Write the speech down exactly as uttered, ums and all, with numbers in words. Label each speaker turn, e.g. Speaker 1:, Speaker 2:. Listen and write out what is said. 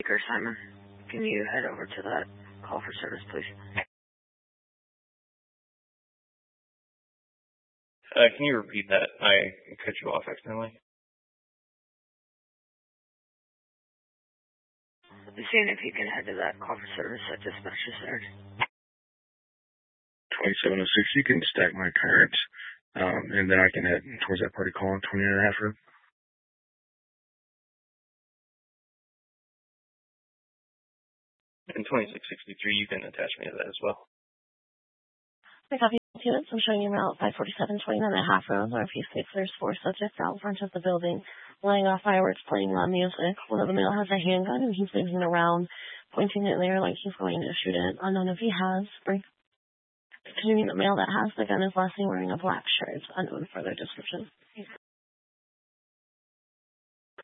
Speaker 1: Baker, Simon. Can you head over to that call for service, please?
Speaker 2: Uh, can you repeat that? I cut you off accidentally.
Speaker 1: Seeing if you can head to that call for service at dispatches there.
Speaker 3: twenty-seven oh six, you can stack my current, um, and then I can head towards that party call on twenty and a half room.
Speaker 2: And twenty-six sixty-three, you can attach me to that as well.
Speaker 4: I copy units. I'm showing you route five forty-seven, twenty-nine and a half room, where if you six, there's four subjects out in front of the building, laying off fireworks, playing loud music. One of the male has a handgun, and he's moving around, pointing it there like he's going to shoot it. Unknown if he has. Continuing the male that has the gun is lastly wearing a black shirt. Unknown further description.